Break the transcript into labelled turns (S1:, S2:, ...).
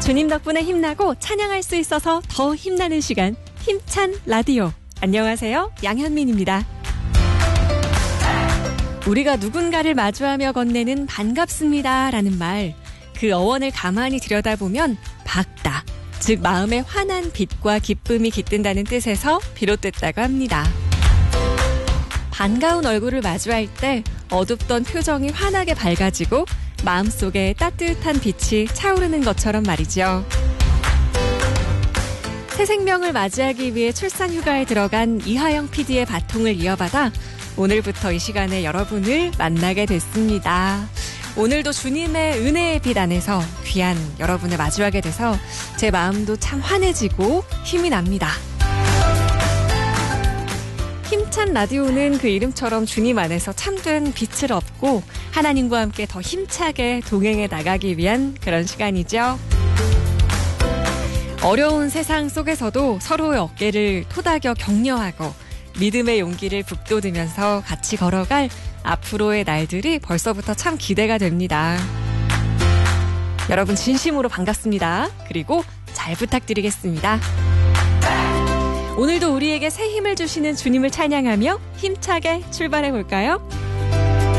S1: 주님 덕분에 힘나고 찬양할 수 있어서 더 힘나는 시간, 힘찬 라디오. 안녕하세요, 양현민입니다. 우리가 누군가를 마주하며 건네는 반갑습니다 라는 말, 그 어원을 가만히 들여다보면 밝다, 즉 마음에 환한 빛과 기쁨이 깃든다는 뜻에서 비롯됐다고 합니다. 반가운 얼굴을 마주할 때 어둡던 표정이 환하게 밝아지고 마음속에 따뜻한 빛이 차오르는 것처럼 말이죠. 새 생명을 맞이하기 위해 출산 휴가에 들어간 이하영 PD의 바통을 이어받아 오늘부터 이 시간에 여러분을 만나게 됐습니다. 오늘도 주님의 은혜의 빛 안에서 귀한 여러분을 마주하게 돼서 제 마음도 참 환해지고 힘이 납니다. 힘찬 라디오는 그 이름처럼 주님 안에서 참된 빛을 얻고 하나님과 함께 더 힘차게 동행해 나가기 위한 그런 시간이죠. 어려운 세상 속에서도 서로의 어깨를 토닥여 격려하고 믿음의 용기를 북돋으면서 같이 걸어갈 앞으로의 날들이 벌써부터 참 기대가 됩니다. 여러분 진심으로 반갑습니다. 그리고 잘 부탁드리겠습니다. 오늘도 우리에게 새 힘을 주시는 주님을 찬양하며 힘차게 출발해 볼까요?